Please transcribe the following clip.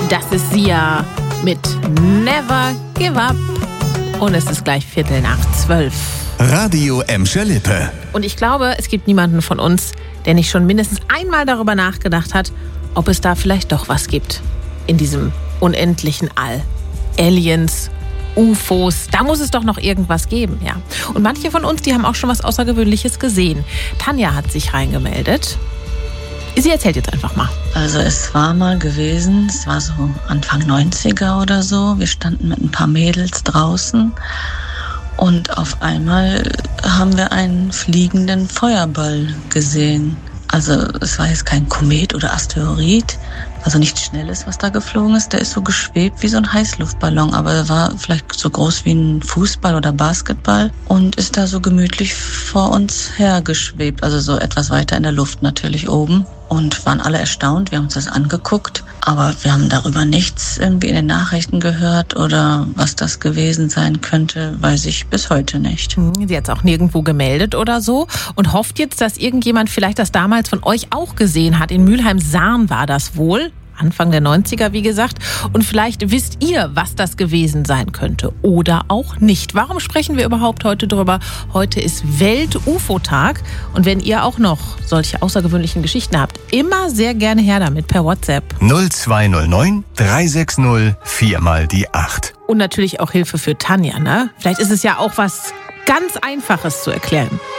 Das ist Sia mit Never Give Up. Und es ist gleich 11:45. Radio Emscher Lippe. Und ich glaube, es gibt niemanden von uns, der nicht schon mindestens einmal darüber nachgedacht hat, ob es da vielleicht doch was gibt in diesem unendlichen All. Aliens, UFOs, da muss es doch noch irgendwas geben, ja. Und manche von uns, die haben auch schon was Außergewöhnliches gesehen. Tanja hat sich reingemeldet. Sie erzählt jetzt einfach mal. Also es war mal gewesen, es war so Anfang 90er oder so. Wir standen mit ein paar Mädels draußen und auf einmal haben wir einen fliegenden Feuerball gesehen. Also es war jetzt kein Komet oder Asteroid, also nichts Schnelles, was da geflogen ist. Der ist so geschwebt wie so ein Heißluftballon, aber er war vielleicht so groß wie ein Fußball oder Basketball und ist da so gemütlich vor uns hergeschwebt, also so etwas weiter in der Luft natürlich oben. Und waren alle erstaunt, wir haben uns das angeguckt, aber wir haben darüber nichts irgendwie in den Nachrichten gehört oder was das gewesen sein könnte, weiß ich bis heute nicht. Sie hat es auch nirgendwo gemeldet oder so und hofft jetzt, dass irgendjemand vielleicht das damals von euch auch gesehen hat. In Mülheim-Sahn war das wohl. Anfang der 90er, wie gesagt. Und vielleicht wisst ihr, was das gewesen sein könnte. Oder auch nicht. Warum sprechen wir überhaupt heute drüber? Heute ist Welt-UFO-Tag. Und wenn ihr auch noch solche außergewöhnlichen Geschichten habt, immer sehr gerne her damit per WhatsApp. 0209 360 4x8. Und natürlich auch Hilfe für Tanja, ne? Vielleicht ist es ja auch was ganz Einfaches zu erklären.